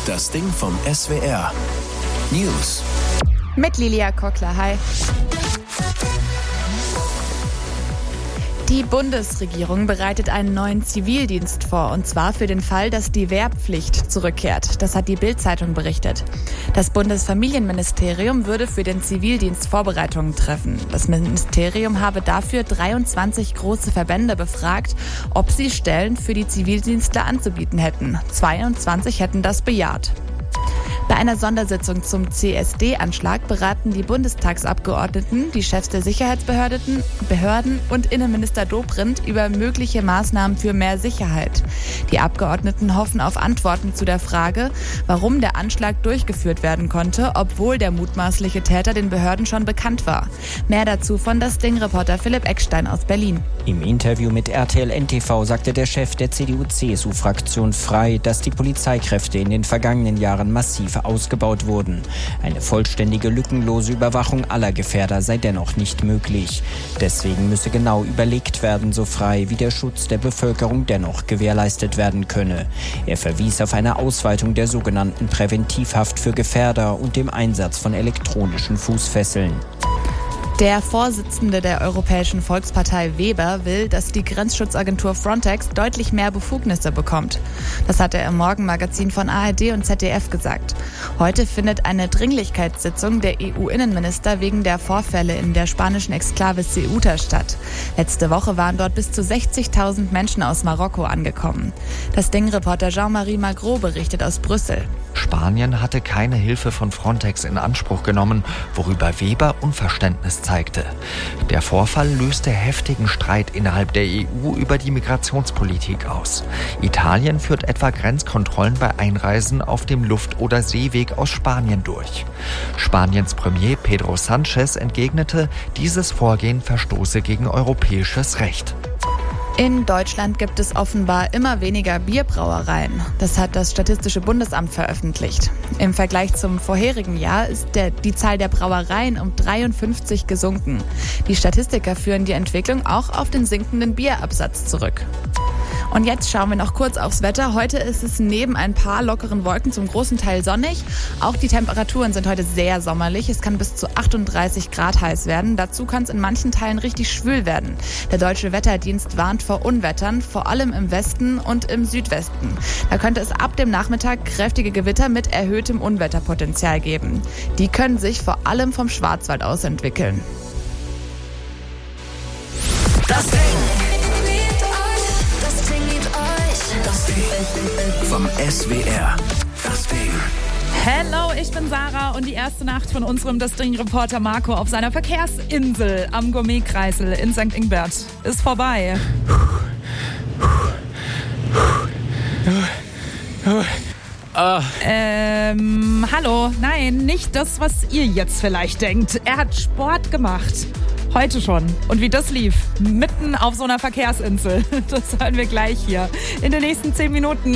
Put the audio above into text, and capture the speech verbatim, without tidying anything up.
Das Ding vom S W R. News. Mit Lilia Kockler, hi. Die Bundesregierung bereitet einen neuen Zivildienst vor, und zwar für den Fall, dass die Wehrpflicht zurückkehrt. Das hat die Bild-Zeitung berichtet. Das Bundesfamilienministerium würde für den Zivildienst Vorbereitungen treffen. Das Ministerium habe dafür dreiundzwanzig große Verbände befragt, ob sie Stellen für die Zivildienstler anzubieten hätten. zweiundzwanzig hätten das bejaht. Bei einer Sondersitzung zum C S D-Anschlag beraten die Bundestagsabgeordneten, die Chefs der Sicherheitsbehörden Behörden und Innenminister Dobrindt über mögliche Maßnahmen für mehr Sicherheit. Die Abgeordneten hoffen auf Antworten zu der Frage, warum der Anschlag durchgeführt werden konnte, obwohl der mutmaßliche Täter den Behörden schon bekannt war. Mehr dazu von das Ding-Reporter Philipp Eckstein aus Berlin. Im Interview mit R T L N T V sagte der Chef der C D U C S U-Fraktion frei, dass die Polizeikräfte in den vergangenen Jahren massiv ausgebaut wurden. Eine vollständige, lückenlose Überwachung aller Gefährder sei dennoch nicht möglich. Deswegen müsse genau überlegt werden, so frei, wie der Schutz der Bevölkerung dennoch gewährleistet werden könne. Er verwies auf eine Ausweitung der sogenannten Präventivhaft für Gefährder und dem Einsatz von elektronischen Fußfesseln. Der Vorsitzende der Europäischen Volkspartei Weber will, dass die Grenzschutzagentur Frontex deutlich mehr Befugnisse bekommt. Das hat er im Morgenmagazin von A R D und Z D F gesagt. Heute findet eine Dringlichkeitssitzung der E U-Innenminister wegen der Vorfälle in der spanischen Exklave Ceuta statt. Letzte Woche waren dort bis zu sechzigtausend Menschen aus Marokko angekommen. Das Ding-Reporter Jean-Marie Magro berichtet aus Brüssel. Spanien hatte keine Hilfe von Frontex in Anspruch genommen, worüber Weber Unverständnis zeigte. Der Vorfall löste heftigen Streit innerhalb der E U über die Migrationspolitik aus. Italien führt etwa Grenzkontrollen bei Einreisen auf dem Luft- oder Seeweg aus Spanien durch. Spaniens Premier Pedro Sánchez entgegnete, dieses Vorgehen verstoße gegen europäisches Recht. In Deutschland gibt es offenbar immer weniger Bierbrauereien. Das hat das Statistische Bundesamt veröffentlicht. Im Vergleich zum vorherigen Jahr ist der, die Zahl der Brauereien um dreiundfünfzig gesunken. Die Statistiker führen die Entwicklung auch auf den sinkenden Bierabsatz zurück. Und jetzt schauen wir noch kurz aufs Wetter. Heute ist es neben ein paar lockeren Wolken zum großen Teil sonnig. Auch die Temperaturen sind heute sehr sommerlich. Es kann bis zu achtunddreißig Grad heiß werden. Dazu kann es in manchen Teilen richtig schwül werden. Der Deutsche Wetterdienst warnt vor Unwettern, vor allem im Westen und im Südwesten. Da könnte es ab dem Nachmittag kräftige Gewitter mit erhöhtem Unwetterpotenzial geben. Die können sich vor allem vom Schwarzwald aus entwickeln. Das Ding. Das Ding vom S W R. Das Ding. Hello, ich bin Sarah und die erste Nacht von unserem Das Ding-Reporter Marco auf seiner Verkehrsinsel am Gourmet-Kreisel in Sankt Ingbert ist vorbei. Ähm, hallo, nein, nicht das, was ihr jetzt vielleicht denkt. Er hat Sport gemacht. Heute schon. Und wie das lief, mitten auf so einer Verkehrsinsel, das hören wir gleich hier in den nächsten zehn Minuten.